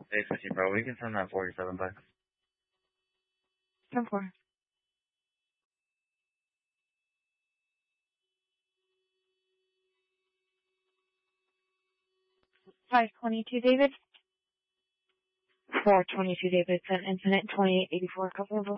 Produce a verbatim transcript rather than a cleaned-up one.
eight fifty, bro. We can send that forty-seven back. ten four. five twenty-two, David. four twenty-two, David. Sent incident twenty-eight eighty-four, coverable.